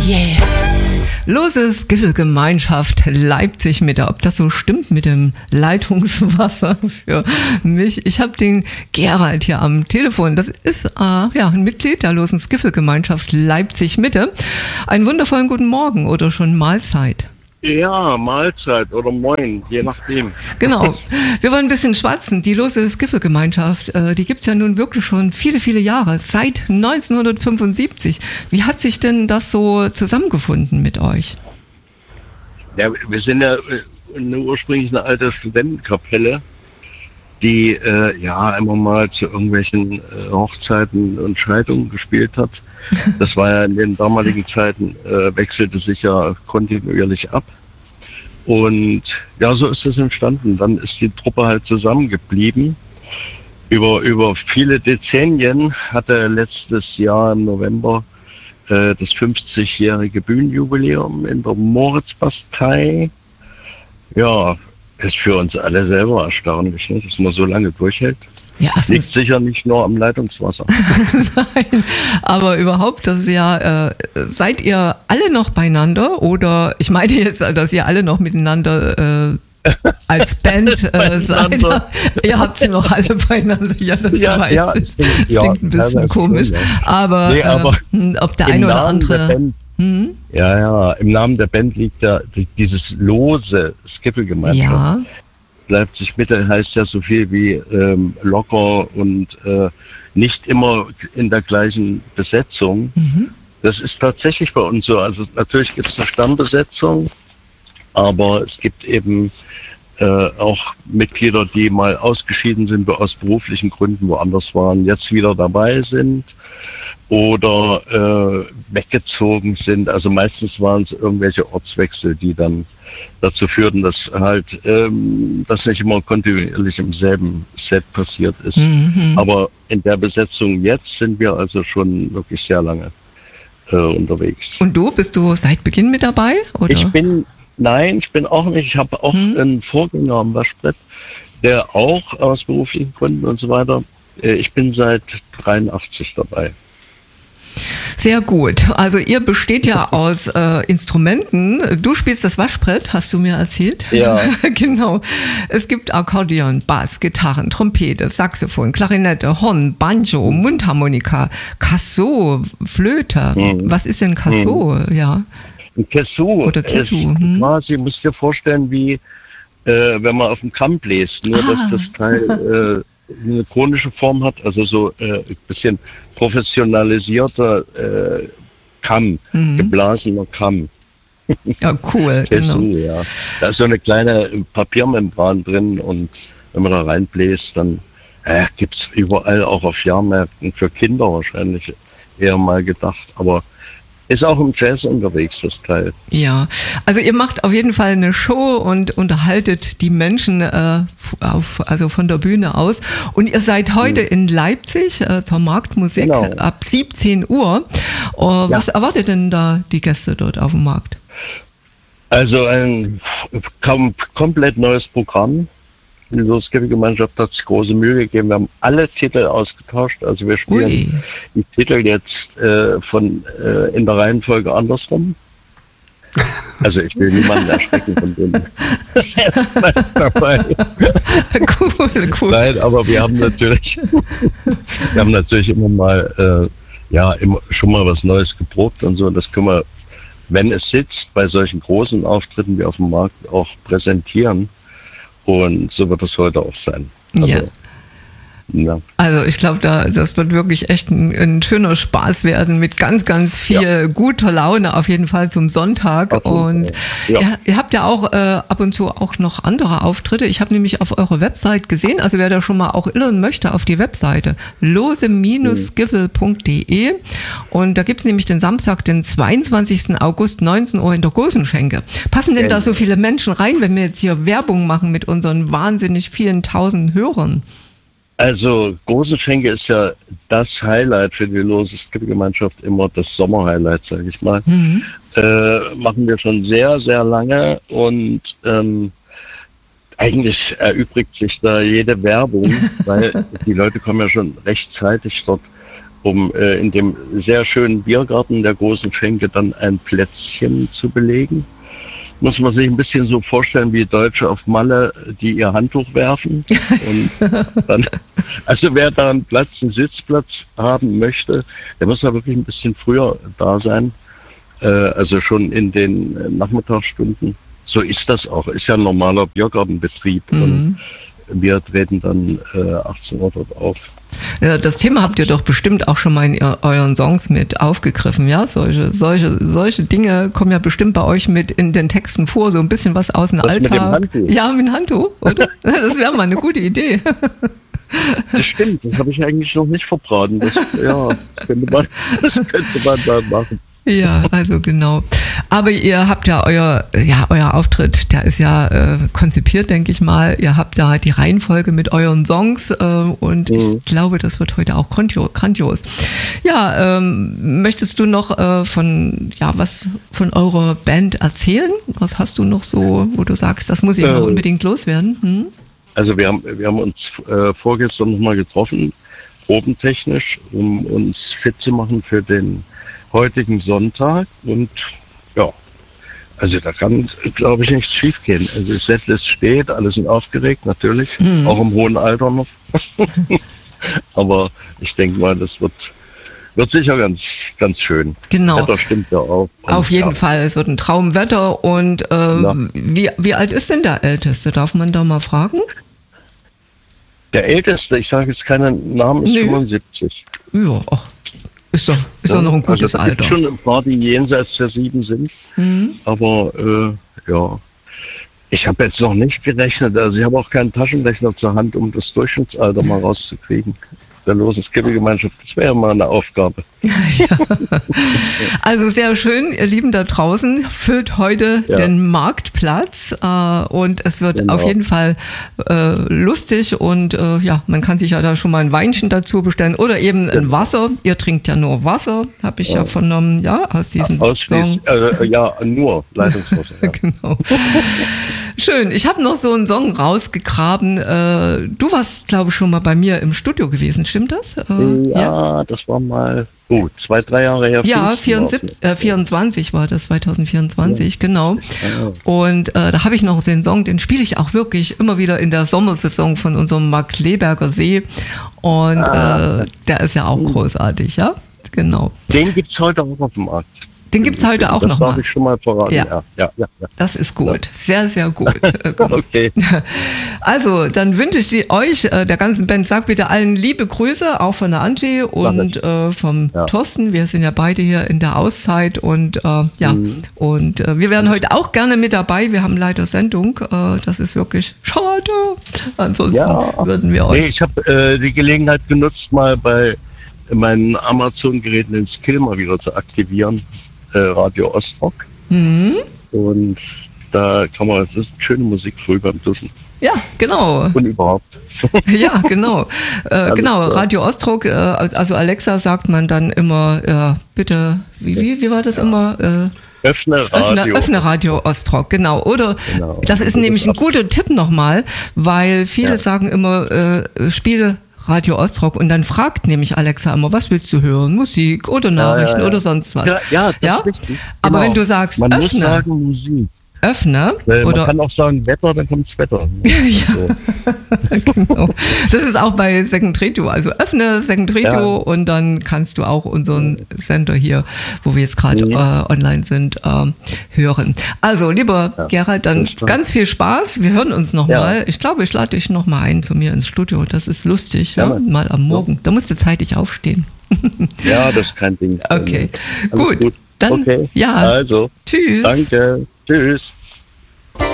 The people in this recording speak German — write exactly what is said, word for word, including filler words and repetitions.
Yeah. Lose Skiffle-Gemeinschaft Leipzig Mitte. Ob das so stimmt mit dem Leitungswasser für mich? Ich habe den Gerald hier am Telefon. Das ist äh, ja ein Mitglied der Losen Skiffle-Gemeinschaft Leipzig Mitte. Einen wundervollen guten Morgen oder schon Mahlzeit. Ja, Mahlzeit oder Moin, je nachdem. Genau. Wir wollen ein bisschen schwatzen. Die Lose Skiffle-Gemeinschaft, äh, die gibt's ja nun wirklich schon viele, viele Jahre, seit neunzehnhundertfünfundsiebzig. Wie hat sich denn das so zusammengefunden mit euch? Ja, wir sind ja eine ursprünglich eine alte Studentenkapelle, die äh, ja immer mal zu irgendwelchen äh, Hochzeiten und Scheidungen gespielt hat. Das war ja in den damaligen Zeiten, äh, wechselte sich ja kontinuierlich ab. Und ja, so ist es entstanden. Dann ist die Truppe halt zusammengeblieben. Über, über viele Dezennien hatte letztes Jahr im November äh, das fünfzigjährige Bühnenjubiläum in der Moritzbastei. Ja, ist für uns alle selber erstaunlich, ne, dass man so lange durchhält. Ja, liegt sicher nicht nur am Leitungswasser. Nein, aber überhaupt, das ist ja, äh, seid ihr alle noch beieinander oder ich meine jetzt, dass ihr alle noch miteinander äh, als Band äh, seid. Ihr habt sie noch alle beieinander. Ja, das ja, weiß ja, ich. Das ja, klingt ein bisschen ja, komisch. Cool, ja. Aber, nee, aber äh, ob der eine oder andere... Band, hm? Ja, ja, im Namen der Band liegt ja dieses lose Skiffle-Gemeinschaft. Ja. Leipzig Mitte heißt ja so viel wie ähm, locker und äh, nicht immer in der gleichen Besetzung. Mhm. Das ist tatsächlich bei uns so. Also natürlich gibt es eine Stammbesetzung, aber es gibt eben äh, auch Mitglieder, die mal ausgeschieden sind aus beruflichen Gründen, woanders waren, jetzt wieder dabei sind oder äh, weggezogen sind. Also meistens waren es irgendwelche Ortswechsel, die dann dazu führten, dass halt ähm, das nicht immer kontinuierlich im selben Set passiert ist. Mhm. Aber in der Besetzung jetzt sind wir also schon wirklich sehr lange äh, unterwegs. Und du, bist du seit Beginn mit dabei? Oder? Ich bin, nein, ich bin auch nicht. Ich habe auch mhm. einen Vorgänger am Waschbrett, der auch aus beruflichen Gründen und so weiter. Äh, ich bin seit dreiundachtzig dabei. Sehr gut. Also ihr besteht ja aus äh, Instrumenten. Du spielst das Waschbrett, hast du mir erzählt. Ja. Genau. Es gibt Akkordeon, Bass, Gitarren, Trompete, Saxophon, Klarinette, Horn, Banjo, Mundharmonika, Casso, Flöte. Mhm. Was ist denn Casso? Mhm. Ja. Ein Casso Oder Casso. ist hm. quasi, musst dir vorstellen, wie äh, wenn man auf dem Kamm bläst. Nur, ah. dass das Teil... Äh, eine chronische Form hat, also so äh, ein bisschen professionalisierter äh, Kamm, mhm. geblasener Kamm. Ja, cool. Genau. Genau. Ja. Da ist so eine kleine Papiermembran drin und wenn man da reinbläst, dann äh, gibt es überall auch auf Jahrmärkten für Kinder wahrscheinlich eher mal gedacht, aber ist auch im Jazz unterwegs, das Teil. Ja, also ihr macht auf jeden Fall eine Show und unterhaltet die Menschen äh, auf, also von der Bühne aus. Und ihr seid heute mhm. in Leipzig äh, zur Marktmusik genau. ab siebzehn Uhr. Uh, was ja. erwartet denn da die Gäste dort auf dem Markt? Also ein kom- komplett neues Programm. Die Lose Skiffle-Gemeinschaft hat sich große Mühe gegeben. Wir haben alle Titel ausgetauscht. Also wir spielen Ui. die Titel jetzt äh, von äh, in der Reihenfolge andersrum. Also ich will niemanden erschrecken von denen. dabei. Cool, cool. Nein, aber wir haben natürlich, wir haben natürlich immer mal, äh, ja, immer, schon mal was Neues geprobt und so. Und das können wir, wenn es sitzt, bei solchen großen Auftritten wie auf dem Markt auch präsentieren. Und so wird es heute auch sein. Also, ja. Ja. Also ich glaube, da, das wird wirklich echt ein, ein schöner Spaß werden mit ganz, ganz viel ja. guter Laune auf jeden Fall zum Sonntag. Ach, und ja. ihr, ihr habt ja auch äh, ab und zu auch noch andere Auftritte. Ich habe nämlich auf eurer Website gesehen, also wer da schon mal auch irren möchte, auf die Webseite lose Skiffle punkt de und da gibt es nämlich den Samstag, den zweiundzwanzigsten August, neunzehn Uhr in der Gosenschenke. Passen denn ja. da so viele Menschen rein, wenn wir jetzt hier Werbung machen mit unseren wahnsinnig vielen tausend Hörern? Also Gosenschenke ist ja das Highlight für die Lose Skiffle-Gemeinschaft, immer das Sommerhighlight, sage ich mal. Mhm. Äh, machen wir schon sehr, sehr lange und ähm, eigentlich erübrigt sich da jede Werbung, weil die Leute kommen ja schon rechtzeitig dort um äh, in dem sehr schönen Biergarten der Großen Schenke dann ein Plätzchen zu belegen. Muss man sich ein bisschen so vorstellen wie Deutsche auf Malle, die ihr Handtuch werfen. Und dann, also wer da einen Platz, einen Sitzplatz haben möchte, der muss da wirklich ein bisschen früher da sein. Äh, also schon in den Nachmittagsstunden. So ist das auch. Ist ja ein normaler Biergartenbetrieb. Mhm. Und wir treten dann äh, achtzehn Uhr dort auf. Ja, das Thema habt ihr doch bestimmt auch schon mal in euren Songs mit aufgegriffen, ja? Solche, solche, solche Dinge kommen ja bestimmt bei euch mit in den Texten vor, so ein bisschen was aus dem das Alltag. Mit dem Handtuch. Ja, mit dem Handtuch, oder? Das wäre mal eine gute Idee. Das stimmt, das habe ich eigentlich noch nicht verbraten. Das, ja, das könnte man, das könnte man da machen. Ja, also genau. Aber ihr habt ja euer, ja, euer Auftritt, der ist ja äh, konzipiert, denke ich mal. Ihr habt da die Reihenfolge mit euren Songs äh, und mhm. ich glaube, das wird heute auch grandios. Ja, ähm, möchtest du noch äh, von, ja, was von eurer Band erzählen? Was hast du noch so, wo du sagst, das muss ich äh, noch unbedingt loswerden? Hm? Also wir haben, wir haben uns äh, vorgestern nochmal getroffen, probentechnisch, um uns fit zu machen für den heutigen Sonntag und ja, also da kann, glaube ich, nichts schief gehen. Also die Setlist steht, alle sind aufgeregt, natürlich, mhm. auch im hohen Alter noch. Aber ich denke mal, das wird, wird sicher ganz, ganz schön. Genau. Wetter stimmt ja auch. Und auf jeden ja. Fall, es wird ein Traumwetter. Und ähm, wie, wie alt ist denn der Älteste? Darf man da mal fragen? Der Älteste, ich sage jetzt keinen Namen, ist nee. fünfundsiebzig. Ja, ach. Ist doch, ist doch noch ein gutes also, Alter. Es gibt schon ein paar, die jenseits der sieben sind. Mhm. Aber äh, ja, ich habe jetzt noch nicht gerechnet. Also ich habe auch keinen Taschenrechner zur Hand, um das Durchschnittsalter mal rauszukriegen. Der losen Skippy-Gemeinschaft, das wäre mal eine Aufgabe. Ja. Also sehr schön, ihr Lieben da draußen, füllt heute ja. den Marktplatz äh, und es wird genau. auf jeden Fall äh, lustig und äh, ja, man kann sich ja da schon mal ein Weinchen dazu bestellen oder eben ein Wasser. Ihr trinkt ja nur Wasser, habe ich ja. ja vernommen, ja, aus diesem Song. Äh, ja, nur Leitungswasser. Ja. Genau. Schön, ich habe noch so einen Song rausgegraben. Äh, du warst, glaube ich, schon mal bei mir im Studio gewesen, stimmt das? Äh, ja, ja, das war mal oh, zwei, drei Jahre her. Ja, vierundsiebzig, äh, vierundzwanzig war das, zwanzig vierundzwanzig, ja. Genau. Und äh, da habe ich noch den Song, den spiele ich auch wirklich immer wieder in der Sommersaison von unserem Markkleeberger See. Und ah, äh, der ist ja auch mhm. großartig, ja? Genau. Den gibt es heute auch auf dem Markt. Den gibt es heute auch das noch mal. Das darf ich schon mal verraten. Ja. Ja, ja, ja, ja. Das ist gut. Ja. Sehr, sehr gut. Okay. Also, dann wünsche ich die, euch, äh, der ganzen Band, sag bitte allen liebe Grüße, auch von der Angie und äh, vom ja. Thorsten. Wir sind ja beide hier in der Auszeit und äh, ja, mhm. und äh, wir wären heute auch gerne mit dabei. Wir haben leider Sendung. Äh, das ist wirklich schade. Ansonsten ja. würden wir euch... Nee, ich habe äh, die Gelegenheit genutzt, mal bei meinen Amazon-Geräten den Skill mal wieder zu aktivieren. Radio Ostrock. Mhm. Und da kann man, das ist schöne Musik früh beim Duschen. Ja, genau. Und überhaupt. Ja, genau. Äh, genau, Radio Ostrock, äh, also Alexa sagt man dann immer, äh, bitte, wie, wie, wie war das ja. immer? Äh, Öffne Radio. Öffne, öffne Radio Ostrock, genau. Oder genau. Das ist das nämlich ist ein guter Tipp nochmal, weil viele ja. sagen immer, äh, spiele Radio Ostrock und dann fragt nämlich Alexa immer, was willst du hören? Musik oder Nachrichten ja, ja, ja. oder sonst was. Ja, ja, das ja? ist richtig. Aber genau. wenn du sagst, man öffne, muss sagen Musik. Öffne. Weil oder man kann auch sagen Wetter, dann kommt's Wetter. Ja, genau. Das ist auch bei Second Radio. Also öffne Second Radio ja. und dann kannst du auch unseren Sender hier, wo wir jetzt gerade ja. äh, online sind, äh, hören. Also lieber ja. Gerald, dann ganz viel Spaß. Wir hören uns nochmal. Ja. Ich glaube, ich lade dich nochmal ein zu mir ins Studio. Das ist lustig, ja, ja? mal am Morgen. Ja. Da musst du zeitig aufstehen. Ja, das ist kein Ding. Okay, gut. gut. Dann, okay. ja. Also, tschüss. Danke. Tschüss.